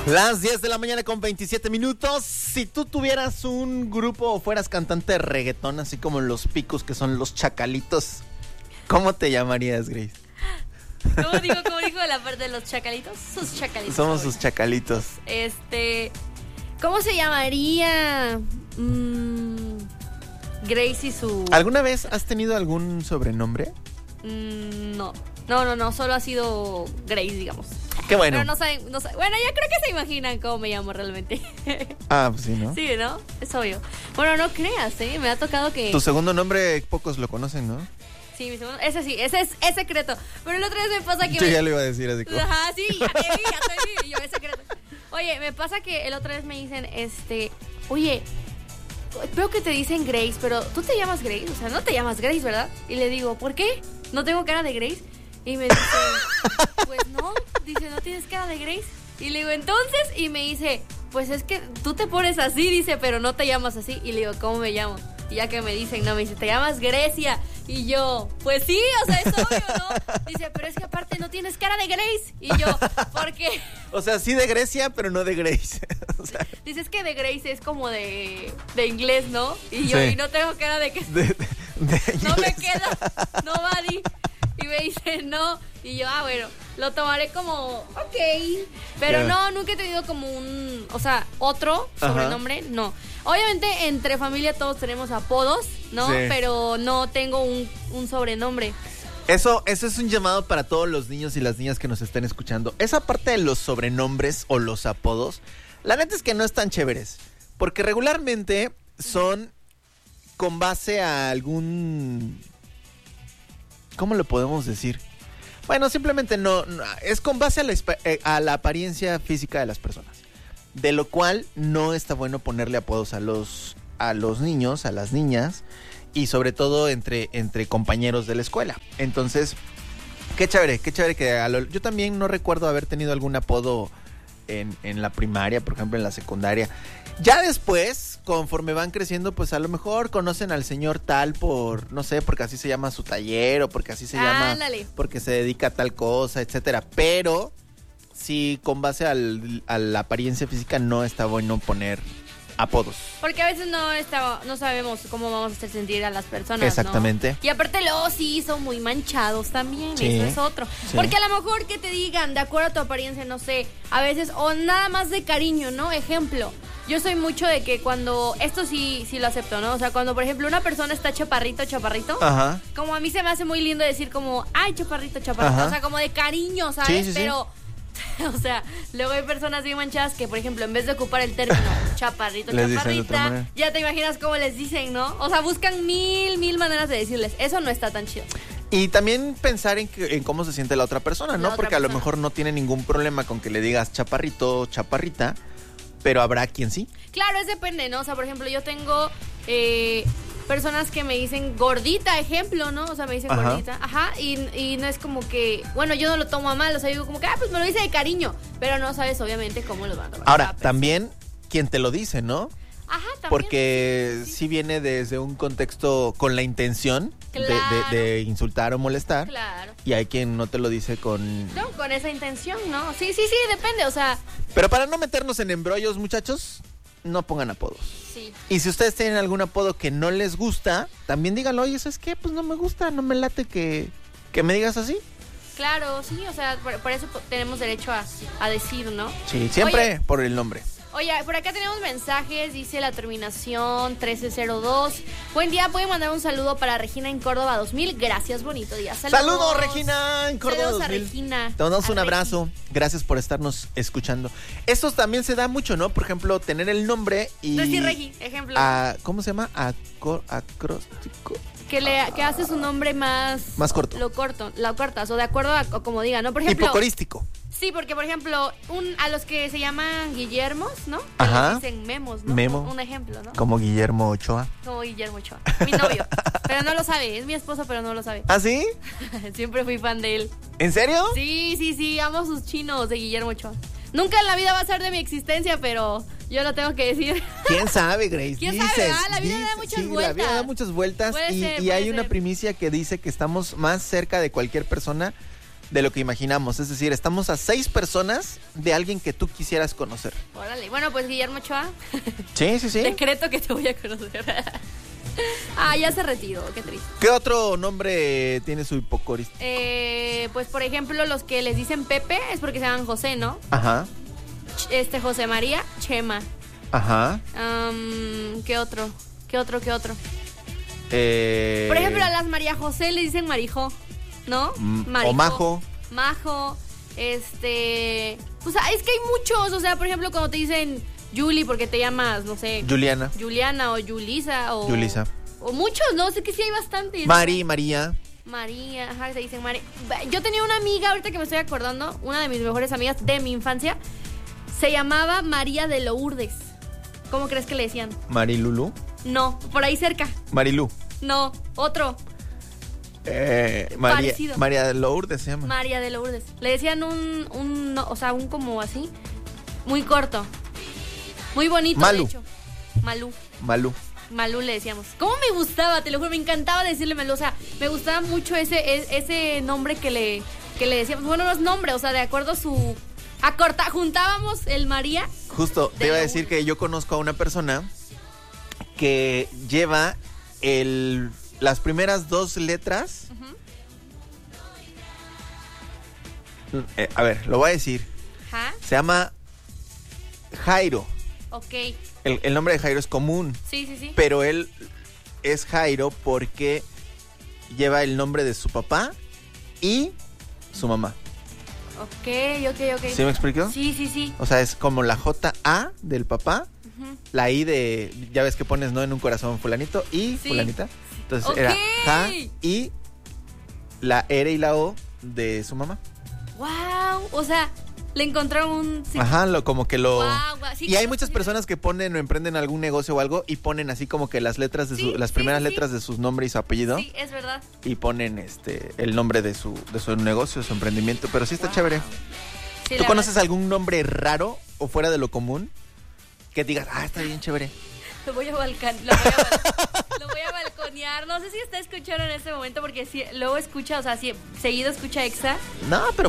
Las 10 de la mañana con 27 minutos. Si tú tuvieras un grupo o fueras cantante de reggaetón, así como los Picos, que son los Chacalitos, ¿cómo te llamarías, Grace? ¿Cómo digo la parte de los chacalitos? Sus chacalitos. Somos sus chacalitos. ¿Cómo se llamaría? Grace y su... ¿Alguna vez has tenido algún sobrenombre? No, solo ha sido Grace, digamos. Qué bueno. Pero no saben, bueno, ya creo que se imaginan cómo me llamo realmente. Ah, pues sí, ¿no? Sí, ¿no? Es obvio. Bueno, no creas, me ha tocado que... Tu segundo nombre pocos lo conocen, ¿no? Sí, mi segundo, ese sí, ese es secreto. Pero la otra vez me pasa que... Yo ya lo iba a decir así como... Ajá, sí, ya te vi, yo es secreto. Oye, me pasa que la otra vez me dicen, oye, veo que te dicen Grace, pero tú te llamas Grace, o sea, no te llamas Grace, ¿verdad? Y le digo, ¿por qué? ¿No tengo cara de Grace? Y me dice, pues no, dice, ¿no tienes cara de Grace? Y le digo, entonces, y me dice, pues es que tú te pones así, dice, pero no te llamas así. Y le digo, ¿cómo me llamo? Y ya que me dicen, no, me dice, te llamas Grecia. Y yo, pues sí, o sea, es obvio, ¿no? Dice, pero es que aparte no tienes cara de Grace. Y yo, ¿por qué? O sea, sí de Grecia, pero no de Grace. O sea, dice, es que de Grace es como de inglés, ¿no? Y yo, sí. Y no tengo cara de que... no me queda, no, Buddy. Y me dice, no. Y yo, bueno, lo tomaré como, ok. Pero yeah. No, nunca he tenido como otro sobrenombre, no. Obviamente, entre familia todos tenemos apodos, ¿no? Sí. Pero no tengo un sobrenombre. Eso es un llamado para todos los niños y las niñas que nos estén escuchando. Esa parte de los sobrenombres o los apodos, la neta es que no están chéveres. Porque regularmente son con base a algún... ¿Cómo lo podemos decir? Bueno, simplemente no es con base a la apariencia física de las personas. De lo cual no está bueno ponerle apodos a los niños, a las niñas, y sobre todo entre compañeros de la escuela. Entonces, qué chévere que yo también no recuerdo haber tenido algún apodo en la primaria, por ejemplo, en la secundaria. Ya después, conforme van creciendo, pues a lo mejor conocen al señor tal por, no sé, porque así se llama su taller o porque así se llama, porque se dedica a tal cosa, etcétera. Pero sí, con base a la apariencia física no está bueno poner apodos. Porque a veces no sabemos cómo vamos a hacer sentir a las personas, exactamente, ¿no? Y aparte luego sí son muy manchados también, sí, eso es otro. Sí. Porque a lo mejor que te digan, de acuerdo a tu apariencia, no sé, a veces, o nada más de cariño, ¿no? Ejemplo, yo soy mucho de que cuando, esto sí lo acepto, ¿no? O sea, cuando por ejemplo una persona está chaparrito, ajá, como a mí se me hace muy lindo decir como, ay, chaparrito, ajá, o sea, como de cariño, ¿sabes? Sí, pero... O sea, luego hay personas bien manchadas que, por ejemplo, en vez de ocupar el término chaparrito, chaparrita, ya te imaginas cómo les dicen, ¿no? O sea, buscan mil maneras de decirles. Eso no está tan chido. Y también pensar en cómo se siente la otra persona, ¿no? Porque a lo mejor no tiene ningún problema con que le digas chaparrito, chaparrita, pero habrá quien sí. Claro, depende, ¿no? O sea, por ejemplo, yo tengo... personas que me dicen gordita, ejemplo, ¿no? O sea, me dicen ajá, gordita, ajá, y no es como que, bueno, yo no lo tomo a mal, o sea, digo como que, pues me lo dice de cariño, pero no sabes obviamente cómo lo van a tomar. Ahora, también quien te lo dice, ¿no? Ajá, también. Porque sí viene desde un contexto con la intención de insultar o molestar. Claro. Y hay quien no te lo dice con... No, con esa intención, ¿no? Sí, depende, o sea... Pero para no meternos en embrollos, muchachos, no pongan apodos. Sí. Y si ustedes tienen algún apodo que no les gusta, también díganlo, oye, ¿sabes qué? Pues no me gusta, no me late que me digas así. Claro, sí, o sea, por eso tenemos derecho a decir, ¿no? Sí, siempre por el nombre. Oye, por acá tenemos mensajes, dice la terminación 1302. Buen día, pueden mandar un saludo para Regina en Córdoba 2000. Gracias, bonito día. Saludos, Regina en Córdoba Saludos 2000. A Regina. Te damos un abrazo. Gracias por estarnos escuchando. Esto también se da mucho, ¿no? Por ejemplo, tener el nombre y... Decir Regi, ejemplo. ¿Cómo se llama? Acróstico. Que hace su nombre más corto. Lo cortas, o de acuerdo a como diga, ¿no? Por ejemplo... Hipocorístico. Sí, porque por ejemplo, a los que se llaman Guillermos, ¿no? Ajá. Les dicen Memos, ¿no? Memo. Un ejemplo, ¿no? Como Guillermo Ochoa. Como Guillermo Ochoa. Mi novio. Pero no lo sabe, es mi esposo, pero no lo sabe. ¿Ah, sí? Siempre fui fan de él. ¿En serio? Sí, amo sus chinos de Guillermo Ochoa. Nunca en la vida va a ser de mi existencia, pero yo lo tengo que decir. ¿Quién sabe, Grace? ¿Quién sabe? La vida da muchas vueltas. La vida da muchas vueltas y hay una primicia que dice que estamos más cerca de cualquier persona de lo que imaginamos. Es decir, estamos a 6 personas de alguien que tú quisieras conocer. Órale. Bueno, pues Guillermo Ochoa. Sí, sí, sí. Decreto que te voy a conocer. Ya se retiró, qué triste. ¿Qué otro nombre tiene su hipocorista? Pues por ejemplo, los que les dicen Pepe es porque se llaman José, ¿no? Ajá. José María, Chema. Ajá. ¿Qué otro? ¿Qué otro? Por Por ejemplo, a las María José le dicen Marijo, ¿no? O Majo. Majo, pues es que hay muchos, o sea, por ejemplo, cuando te dicen Yuli porque te llamas, no sé, Juliana o Yulisa o Yulisa. O muchos, no sé que sí hay bastantes. María. María, ajá, se dicen María. Yo tenía una amiga, ahorita que me estoy acordando, una de mis mejores amigas de mi infancia, se llamaba María de Lourdes. ¿Cómo crees que le decían? Marilulú. No, por ahí cerca. Marilú. No, otro. María de Lourdes se llama. María de Lourdes. Le decían un como así, muy corto. Muy bonito, Malu. de hecho. Malú le decíamos. ¿Cómo me gustaba? Te lo juro, me encantaba decirle Malú. O sea, me gustaba mucho ese nombre que le decíamos. Bueno, no es nombre, o sea, de acuerdo a su... juntábamos el María. Justo, te iba a decir que yo conozco a una persona que lleva las primeras 2 letras. A ver, lo voy a decir. Ajá. Se llama Jairo. Ok. El nombre de Jairo es común. Sí. Pero él es Jairo porque lleva el nombre de su papá y su mamá. Ok. ¿Sí me explicó? Sí. O sea, es como la J-A del papá, la I de, ya ves que pones, ¿no? En un corazón fulanito y fulanita. Entonces era Ja y la R y la O de su mamá. Wow, o sea, le encontraron un... Sí. Ajá, como que lo... Wow, sí, y hay muchas personas que ponen o emprenden algún negocio o algo y ponen así como que las letras de las primeras letras de sus nombres y su apellido. Sí, es verdad. Y ponen el nombre de su negocio, su emprendimiento, pero sí está chévere. Sí, ¿Tú conoces algún nombre raro o fuera de lo común? Que digas, está bien chévere. Lo voy a balconear. No sé si está escuchando en este momento porque sí, luego escucha, o sea, seguido escucha Exa. No, pero...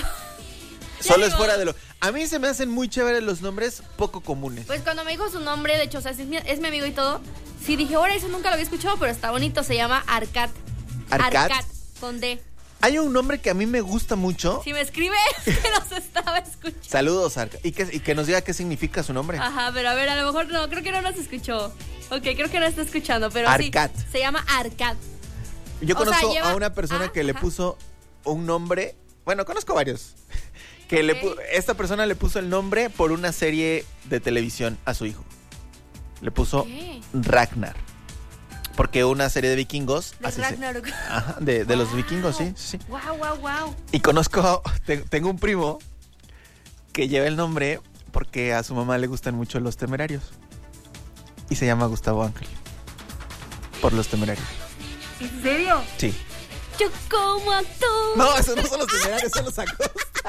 Solo es fuera de lo... A mí se me hacen muy chéveres los nombres poco comunes. Pues cuando me dijo su nombre, de hecho, o sea, es mi amigo y todo, sí dije, ahora eso nunca lo había escuchado, pero está bonito, se llama Arcat. ¿Arcat? Con D. Hay un nombre que a mí me gusta mucho. Si me escribe, es que nos estaba escuchando. Saludos, Arcat. Y que nos diga qué significa su nombre. Ajá, pero a ver, a lo mejor no, creo que no nos escuchó. Ok, creo que no está escuchando, pero Arcat. Sí, se llama Arcat. Yo conozco a una persona que le puso un nombre, bueno, conozco varios, que esta persona le puso el nombre por una serie de televisión a su hijo. Le puso Ragnar. Porque una serie de vikingos. De Ragnarok. Ajá, de los vikingos, sí. Wow. Y tengo un primo que lleva el nombre porque a su mamá le gustan mucho los Temerarios. Y se llama Gustavo Ángel. Por los Temerarios. ¿En serio? Sí. Yo como actúo. No, esos no son los Temerarios, son los Acosta.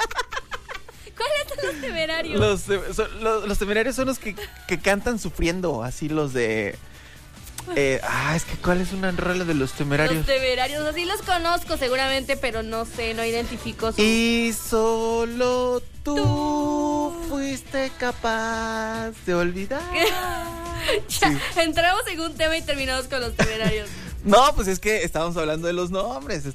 ¿Cuáles son los Temerarios? Los Temerarios son los que cantan sufriendo, así los de... es que ¿cuál es una rola de los Temerarios? Los Temerarios, así los conozco seguramente, pero no sé, no identifico su... Y solo tú fuiste capaz de olvidar. Entramos en un tema y terminamos con los Temerarios. No, pues es que estamos hablando de los nombres.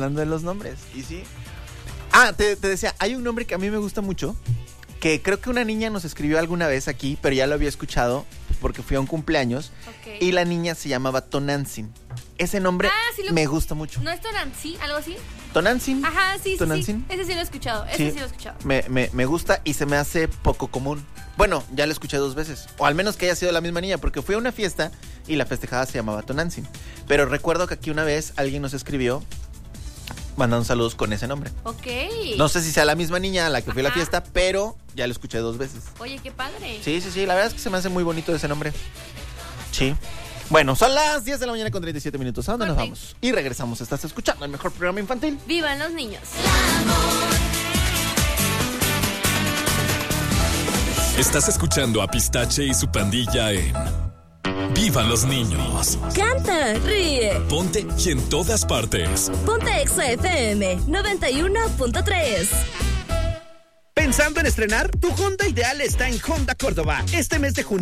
Y sí. Te decía, hay un nombre que a mí me gusta mucho, que creo que una niña nos escribió alguna vez aquí, pero ya lo había escuchado porque fui a un cumpleaños. Okay. Y la niña se llamaba Tonantzin. Ese nombre me gusta mucho. ¿No es Tonantzin? ¿Algo así? ¿Tonantzin? Ajá, sí. ¿Tonantzin? Ese sí lo he escuchado. Me gusta y se me hace poco común. Bueno, ya lo escuché 2 veces. O al menos que haya sido la misma niña, porque fui a una fiesta y la festejada se llamaba Tonantzin. Pero recuerdo que aquí una vez alguien nos escribió mandando saludos con ese nombre. Ok. No sé si sea la misma niña a la que fui a la fiesta, pero ya lo escuché 2 veces. Oye, qué padre. Sí. La verdad es que se me hace muy bonito ese nombre. Sí. Bueno, son las 10 de la mañana con 37 minutos. ¿A dónde nos vamos? Y regresamos. Estás escuchando el mejor programa infantil. ¡Vivan los niños! Estás escuchando a Pistache y su pandilla en ¡Vivan los niños! Canta, ríe. Ponte y en todas partes. Ponte Exa FM 91.3. ¿Pensando en estrenar? Tu Honda ideal está en Honda Córdoba. Este mes de junio